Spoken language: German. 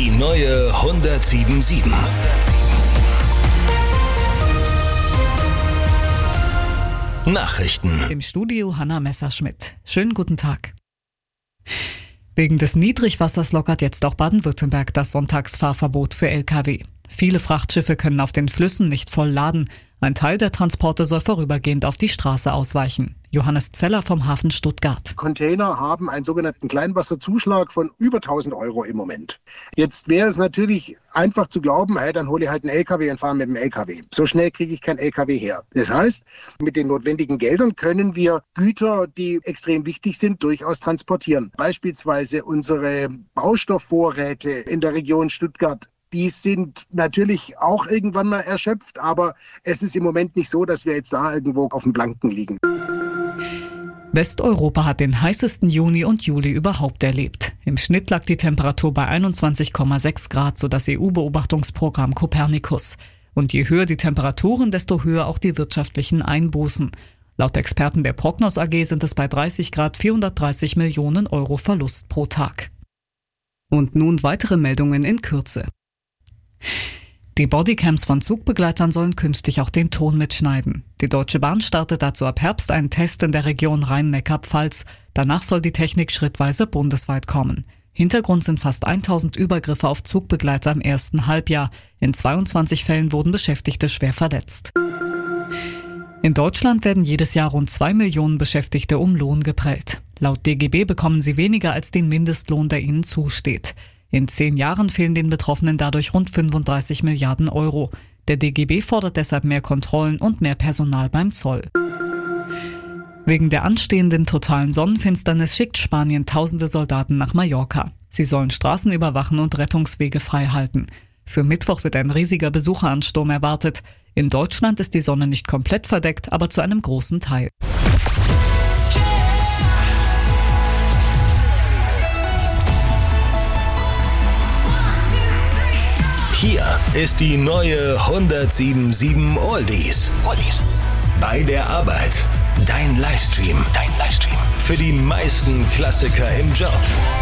Die neue 107.7. Nachrichten. Im Studio Hanna Messerschmidt. Schönen guten Tag. Wegen des Niedrigwassers lockert jetzt auch Baden-Württemberg das Sonntagsfahrverbot für Lkw. Viele Frachtschiffe können auf den Flüssen nicht voll laden. Ein Teil der Transporte soll vorübergehend auf die Straße ausweichen. Johannes Zeller vom Hafen Stuttgart. Container haben einen sogenannten Kleinwasserzuschlag von über 1.000 Euro im Moment. Jetzt wäre es natürlich einfach zu glauben, dann hole ich halt einen LKW und fahre mit dem LKW. So schnell kriege ich keinen LKW her. Das heißt, mit den notwendigen Geldern können wir Güter, die extrem wichtig sind, durchaus transportieren. Beispielsweise unsere Baustoffvorräte in der Region Stuttgart. Die sind natürlich auch irgendwann mal erschöpft, aber es ist im Moment nicht so, dass wir jetzt da irgendwo auf dem Blanken liegen. Westeuropa hat den heißesten Juni und Juli überhaupt erlebt. Im Schnitt lag die Temperatur bei 21,6 Grad, so das EU-Beobachtungsprogramm Copernicus. Und je höher die Temperaturen, desto höher auch die wirtschaftlichen Einbußen. Laut Experten der Prognos AG sind es bei 30 Grad 430 Millionen Euro Verlust pro Tag. Und nun weitere Meldungen in Kürze. Die Bodycams von Zugbegleitern sollen künftig auch den Ton mitschneiden. Die Deutsche Bahn startet dazu ab Herbst einen Test in der Region Rhein-Neckar-Pfalz. Danach soll die Technik schrittweise bundesweit kommen. Hintergrund sind fast 1000 Übergriffe auf Zugbegleiter im ersten Halbjahr. In 22 Fällen wurden Beschäftigte schwer verletzt. In Deutschland werden jedes Jahr rund 2 Millionen Beschäftigte um Lohn geprellt. Laut DGB bekommen sie weniger als den Mindestlohn, der ihnen zusteht. In 10 Jahren fehlen den Betroffenen dadurch rund 35 Milliarden Euro. Der DGB fordert deshalb mehr Kontrollen und mehr Personal beim Zoll. Wegen der anstehenden totalen Sonnenfinsternis schickt Spanien tausende Soldaten nach Mallorca. Sie sollen Straßen überwachen und Rettungswege frei halten. Für Mittwoch wird ein riesiger Besucheransturm erwartet. In Deutschland ist die Sonne nicht komplett verdeckt, aber zu einem großen Teil. Hier ist die neue 107.7 Oldies. Bei der Arbeit. Dein Livestream. Für die meisten Klassiker im Job.